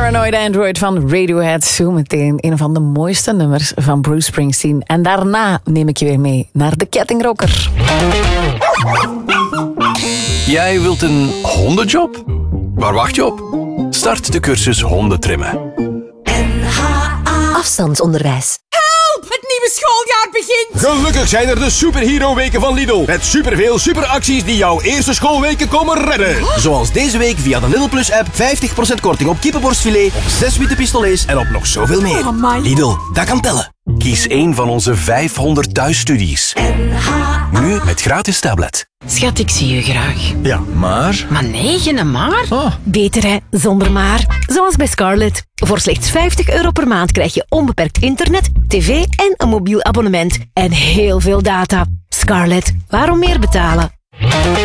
Paranoid Android van Radiohead. Zo meteen een van de mooiste nummers van Bruce Springsteen. En daarna neem ik je weer mee naar de kettingrocker. Jij wilt een hondenjob? Waar wacht je op? Start de cursus hondentrimmen. Afstandsonderwijs. Het nieuwe schooljaar begint! Gelukkig zijn er de Superhero-weken van Lidl. Met superveel superacties die jouw eerste schoolweken komen redden. Zoals deze week via de Lidl Plus app 50% korting op kippenborstfilet, op 6 witte pistolets en op nog zoveel meer. Oh, amai. Lidl, dat kan tellen. Kies één van onze 500 thuisstudies. Nu met gratis tablet. Schat, ik zie je graag. Ja, maar... Maar nee, geen maar. Beter hè, zonder maar. Zoals bij Scarlett. Voor slechts €50 per maand krijg je onbeperkt internet, tv en een mobiel abonnement. En heel veel data. Scarlett, waarom meer betalen?